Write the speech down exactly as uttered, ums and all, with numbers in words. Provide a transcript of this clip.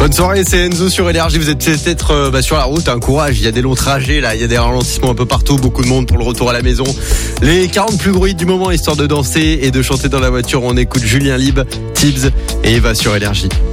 Bonne soirée, c'est Enzo sur Énergie. Vous êtes peut-être euh, bah, sur la route, un courage. Il y a des longs trajets là, il y a des ralentissements un peu partout, beaucoup de monde pour le retour à la maison. Les quarante plus bruits du moment, histoire de danser et de chanter dans la voiture. On écoute Julien Lieb, Tibbs et Eva sur Énergie.